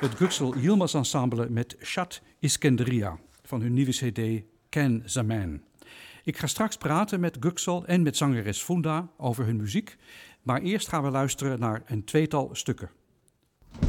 Het Göksel Yilmaz Ensemble met Shat Iskenderia van hun nieuwe cd Ken Zaman. Ik ga straks praten met Göksel en met zangeres Funda over hun muziek. Maar eerst gaan we luisteren naar een tweetal stukken.